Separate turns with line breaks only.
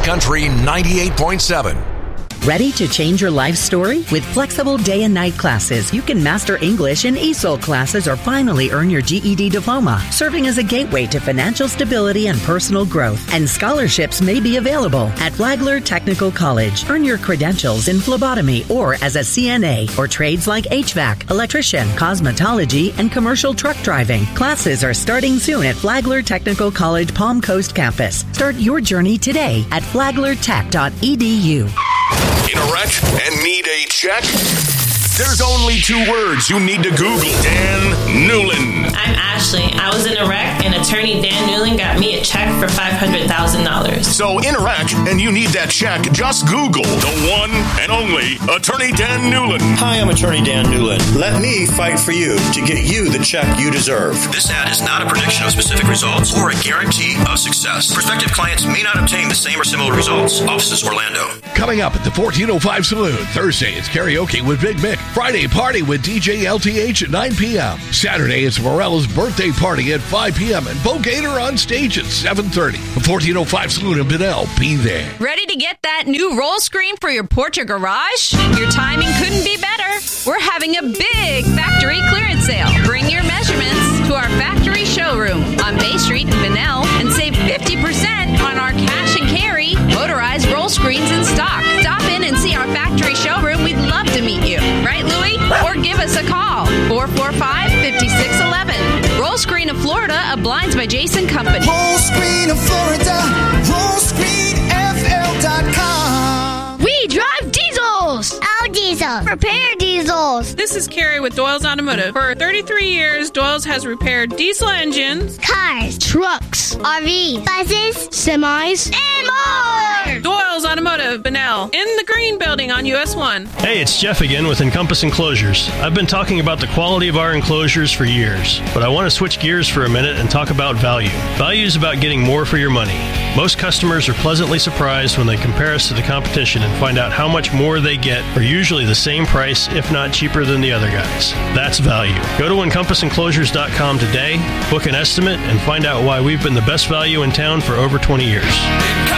Country 98.7.
Ready to change your life story? With flexible day and night classes, you can master English in ESOL classes or finally earn your GED diploma, serving as a gateway to financial stability and personal growth. And scholarships may be available at Flagler Technical College. Earn your credentials in phlebotomy or as a CNA or trades like HVAC, electrician, cosmetology, and commercial truck driving. Classes are starting soon at Flagler Technical College Palm Coast campus. Start your journey today at flaglertech.edu.
In a wreck and need a check? There's only two words you need to Google. Dan Newlin.
I'm Ashley. I was in a wreck, and attorney Dan Newlin got me a check for $500,000.
So in a wreck and you need that check, just Google the one and only attorney Dan Newlin.
Hi, I'm attorney Dan Newlin. Let me fight for you to get you the check you deserve.
This ad is not a prediction of specific results or a guarantee of success. Prospective clients may not obtain the same or similar results. Offices Orlando.
Coming up at the 1405 Saloon. Thursday, it's karaoke with Big Mick. Friday, party with DJ LTH at 9 p.m. Saturday, it's Morello's birthday party at 5 p.m. and Bo Gator on stage at 7:30. The 1405 Saloon in Benell. Be there.
Ready to get that new roll screen for your porch or garage? Your timing couldn't be better. We're having a big factory clearance sale. Bring your measurements to our factory showroom on Bay Street in Benell and save 50% on our cash and carry motorized roll screens in stock. Stop in and see our factory showroom. We'd love to meet you. Right, Louie? Or give us a call. 445-5611. Roll Screen of Florida, a Blinds by Jason company.
Roll Screen of Florida. RollScreenFL.com.
We drive diesels.
Our diesel. Repair diesels.
This is Carrie with Doyle's Automotive. For 33 years, Doyle's has repaired diesel engines,
cars,
trucks,
RVs, buses,
semis,
and more.
Doyle's Automotive, Benell, in the green building on US 1.
Hey, it's Jeff again with Encompass Enclosures. I've been talking about the quality of our enclosures for years, but I want to switch gears for a minute and talk about value. Value is about getting more for your money. Most customers are pleasantly surprised when they compare us to the competition and find out how much more they get for usually the same price, if not cheaper than the other guys. That's value. Go to EncompassEnclosures.com today, book an estimate, and find out why we've been the best value in town for over 20 years.